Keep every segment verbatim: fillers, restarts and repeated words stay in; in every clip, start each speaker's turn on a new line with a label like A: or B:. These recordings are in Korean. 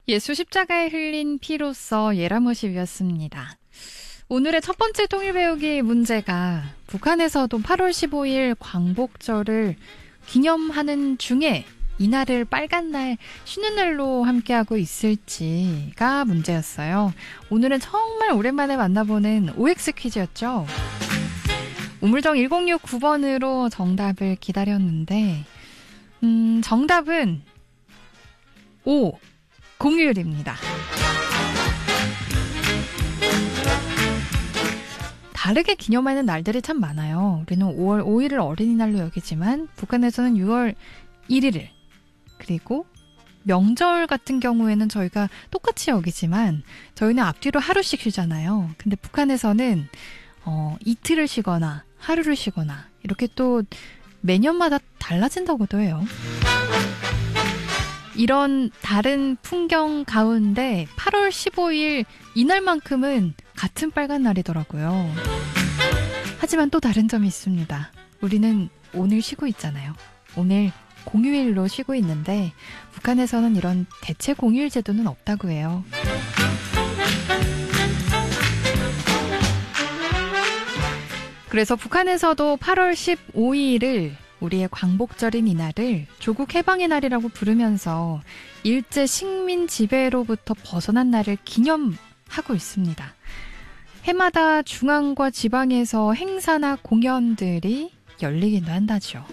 A: 예수 십자가에 흘린 피로써 예라모십이었습니다. 오늘의 첫 번째 통일 배우기 문제가 북한에서도 팔월 십오일 광복절을 기념하는 중에 이날을 빨간 날, 쉬는 날로 함께하고 있을지가 문제였어요. 오늘은 정말 오랜만에 만나보는 오엑스 퀴즈였죠. 우물정 일공육구 번으로 정답을 기다렸는데 음, 정답은 오, 공휴일입니다. 다르게 기념하는 날들이 참 많아요. 우리는 오월 오일을 어린이날로 여기지만 북한에서는 유월 일일을, 그리고 명절 같은 경우에는 저희가 똑같이 여기지만 저희는 앞뒤로 하루씩 쉬잖아요. 근데 북한에서는 어, 이틀을 쉬거나 하루를 쉬거나 이렇게 또 매년마다 달라진다고도 해요. 이런 다른 풍경 가운데 팔월 십오일 이날만큼은 같은 빨간 날이더라고요. 하지만 또 다른 점이 있습니다. 우리는 오늘 쉬고 있잖아요. 오늘 공휴일로 쉬고 있는데 북한에서는 이런 대체 공휴일 제도는 없다고 해요. 그래서 북한에서도 팔월 십오일을 우리의 광복절인 이날을 조국 해방의 날이라고 부르면서 일제 식민 지배로부터 벗어난 날을 기념하고 있습니다. 해마다 중앙과 지방에서 행사나 공연들이 열리기도 한다죠.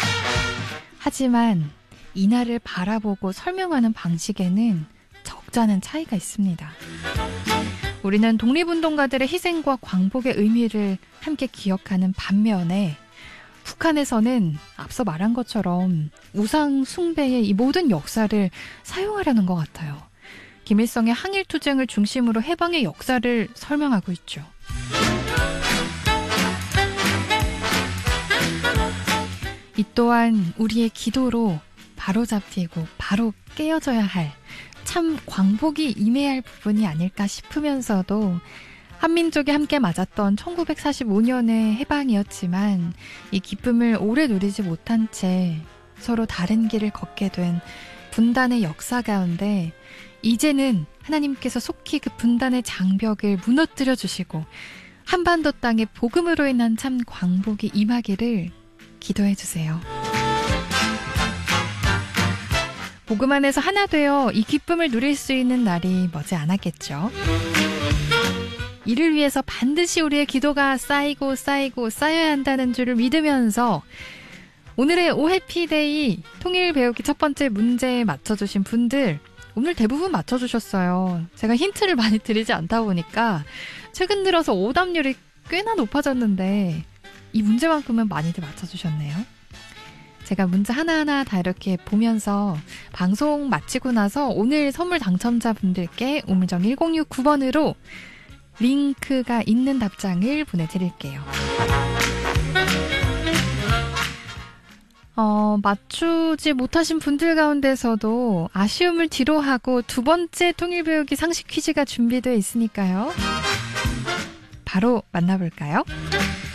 A: 하지만 이날을 바라보고 설명하는 방식에는 적잖은 차이가 있습니다. 우리는 독립운동가들의 희생과 광복의 의미를 함께 기억하는 반면에 북한에서는 앞서 말한 것처럼 우상 숭배의 이 모든 역사를 사용하려는 것 같아요. 김일성의 항일투쟁을 중심으로 해방의 역사를 설명하고 있죠. 이 또한 우리의 기도로 바로잡히고 바로 깨어져야 할 참 광복이 임해야 할 부분이 아닐까 싶으면서도 한민족이 함께 맞았던 천구백사십오년의 해방이었지만 이 기쁨을 오래 누리지 못한 채 서로 다른 길을 걷게 된 분단의 역사 가운데 이제는 하나님께서 속히 그 분단의 장벽을 무너뜨려 주시고 한반도 땅에 복음으로 인한 참 광복이 임하기를 기도해 주세요. 복음 안에서 하나 되어 이 기쁨을 누릴 수 있는 날이 머지 않았겠죠. 이를 위해서 반드시 우리의 기도가 쌓이고 쌓이고 쌓여야 한다는 줄을 믿으면서 오늘의 오해피데이 통일 배우기 첫 번째 문제에 맞춰주신 분들 오늘 대부분 맞춰주셨어요. 제가 힌트를 많이 드리지 않다 보니까 최근 들어서 오답률이 꽤나 높아졌는데 이 문제만큼은 많이들 맞춰주셨네요. 제가 문제 하나하나 다 이렇게 보면서 방송 마치고 나서 오늘 선물 당첨자분들께 우물정 일공육구 번으로 링크가 있는 답장을 보내드릴게요. 어, 맞추지 못하신 분들 가운데서도 아쉬움을 뒤로하고 두 번째 통일 배우기 상식 퀴즈가 준비되어 있으니까요. 바로 만나볼까요?